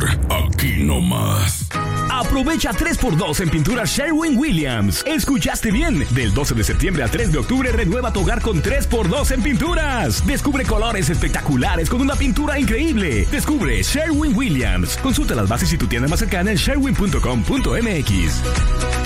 aquí nomás. Aprovecha 3x2 en pintura Sherwin-Williams. ¿Escuchaste bien? Del 12 de septiembre al 3 de octubre renueva tu hogar con 3x2 en pinturas. Descubre colores espectaculares con una pintura increíble. Descubre Sherwin-Williams. Consulta las bases y tu tienda más cercana en sherwin.com.mx.